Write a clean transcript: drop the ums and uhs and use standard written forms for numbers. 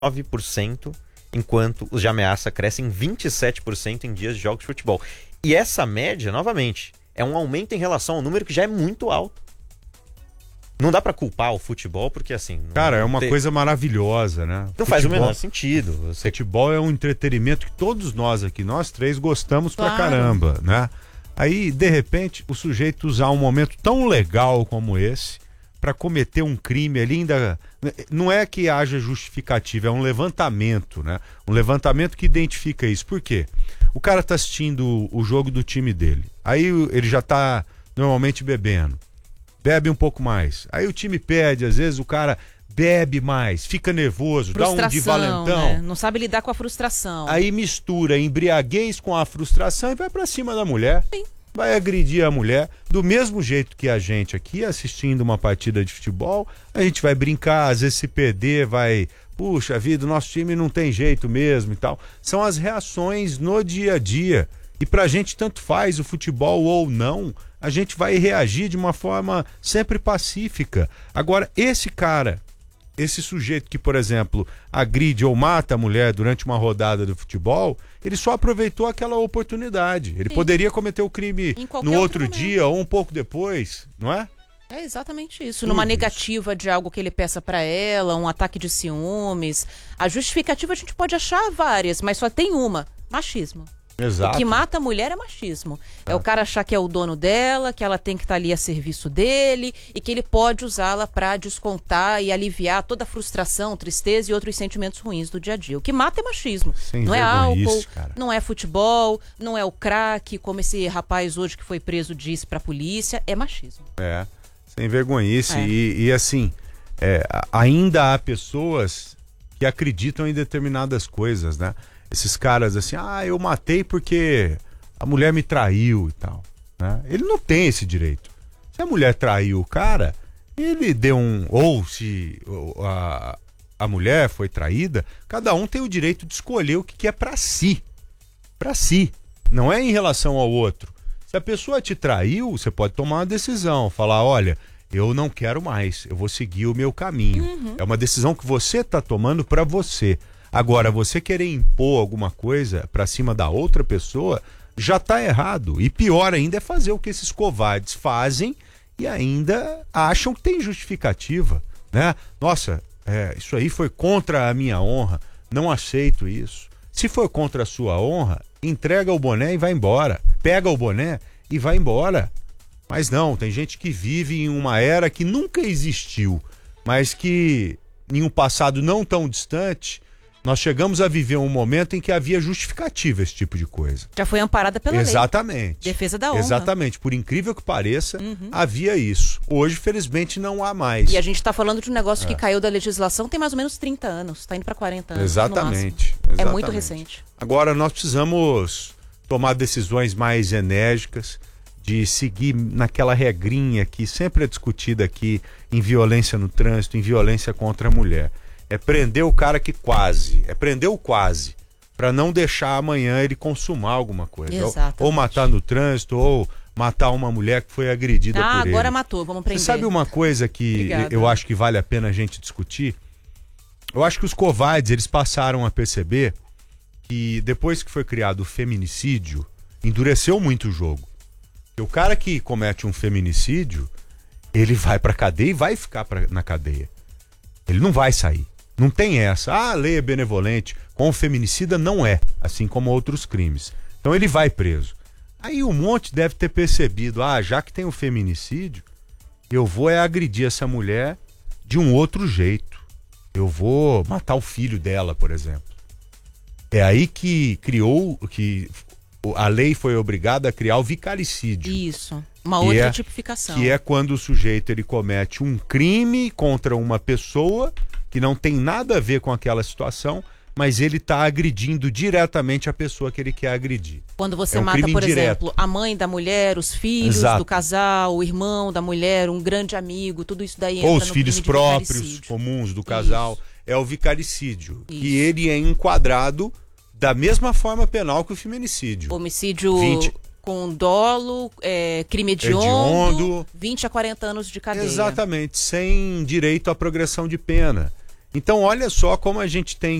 9%, enquanto os de ameaça crescem 27% em dias de jogos de futebol. E essa média, novamente, é um aumento em relação ao número que já é muito alto. Não dá pra culpar o futebol, porque assim... Cara, é uma coisa maravilhosa, né? Não faz o menor sentido. Futebol é um entretenimento que todos nós aqui, nós três, gostamos pra caramba, né? Aí, de repente, o sujeito usar um momento tão legal como esse pra cometer um crime ali ainda... Não é que haja justificativa, é um levantamento, né? Um levantamento que identifica isso. Por quê? O cara tá assistindo o jogo do time dele. Aí ele já tá normalmente bebendo. Bebe um pouco mais. Aí o time perde, às vezes o cara bebe mais, fica nervoso, dá um de valentão. Né? Não sabe lidar com a frustração. Aí mistura embriaguez com a frustração e vai pra cima da mulher. Sim. Vai agredir a mulher. Do mesmo jeito que a gente aqui assistindo uma partida de futebol, a gente vai brincar, às vezes se perder, vai... Puxa vida, o nosso time não tem jeito mesmo e tal. São as reações no dia a dia. E pra gente tanto faz o futebol ou não, a gente vai reagir de uma forma sempre pacífica. Agora, esse cara, esse sujeito que, por exemplo, agride ou mata a mulher durante uma rodada do futebol, ele só aproveitou aquela oportunidade. Ele poderia cometer o crime no outro dia ou um pouco depois, não é? É exatamente isso. Numa negativa de algo que ele peça pra ela, um ataque de ciúmes. A justificativa a gente pode achar várias, mas só tem uma: machismo. Exato. O que mata a mulher é machismo. É o cara achar que é o dono dela, que ela tem que estar ali a serviço dele e que ele pode usá-la para descontar e aliviar toda a frustração, tristeza e outros sentimentos ruins do dia a dia. O que mata é machismo. Não é álcool, não é futebol, não é o crack, como esse rapaz hoje que foi preso disse para a polícia. É machismo. É, sem vergonhice. E assim, ainda há pessoas que acreditam em determinadas coisas, né? Esses caras assim, eu matei porque a mulher me traiu e tal, né? Ele não tem esse direito. Se a mulher traiu o cara, ele deu ou se a mulher foi traída, cada um tem o direito de escolher o que é pra si. Pra si. Não é em relação ao outro. Se a pessoa te traiu, você pode tomar uma decisão, falar, olha, eu não quero mais, eu vou seguir o meu caminho. É uma decisão que você tá tomando pra você. Agora, você querer impor alguma coisa pra cima da outra pessoa já tá errado. E pior ainda é fazer o que esses covardes fazem e ainda acham que tem justificativa, né? Nossa, isso aí foi contra a minha honra, não aceito isso. Se for contra a sua honra, entrega o boné e vai embora. Pega o boné e vai embora. Mas não, tem gente que vive em uma era que nunca existiu, mas que em um passado não tão distante... Nós chegamos a viver um momento em que havia justificativa esse tipo de coisa. Já foi amparada pela lei. Exatamente. Defesa da honra. Exatamente. Por incrível que pareça, havia isso. Hoje, felizmente, não há mais. E a gente está falando de um negócio que caiu da legislação tem mais ou menos 30 anos. Está indo para 40 anos. Exatamente. É muito recente. Agora, nós precisamos tomar decisões mais enérgicas, de seguir naquela regrinha que sempre é discutida aqui em violência no trânsito, em violência contra a mulher. É prender o cara que quase, prender o quase, para não deixar amanhã ele consumar alguma coisa. Ou matar no trânsito, ou matar uma mulher que foi agredida por ele. Agora matou, vamos prender. Você sabe uma coisa que eu acho que vale a pena a gente discutir? Eu acho que os covardes, eles passaram a perceber que depois que foi criado o feminicídio, endureceu muito o jogo. E o cara que comete um feminicídio, ele vai pra cadeia e vai ficar na cadeia. Ele não vai sair. Não tem essa. A lei é benevolente. Com o feminicida não é, assim como outros crimes. Então ele vai preso. Aí um monte deve ter percebido, já que tem o feminicídio, eu vou agredir essa mulher de um outro jeito. Eu vou matar o filho dela, por exemplo. É aí que a lei foi obrigada a criar o vicaricídio. Isso. Uma outra tipificação. Que é quando o sujeito ele comete um crime contra uma pessoa que não tem nada a ver com aquela situação, mas ele está agredindo diretamente a pessoa que ele quer agredir. Quando você mata, por exemplo, a mãe da mulher, os filhos do casal, o irmão da mulher, um grande amigo, tudo isso daí entra ou os filhos próprios, comuns do casal, é o vicaricídio. E ele é enquadrado da mesma forma penal que o feminicídio. Homicídio com dolo, crime hediondo, 20 a 40 anos de cadeia. Exatamente, sem direito à progressão de pena. Então, olha só como a gente tem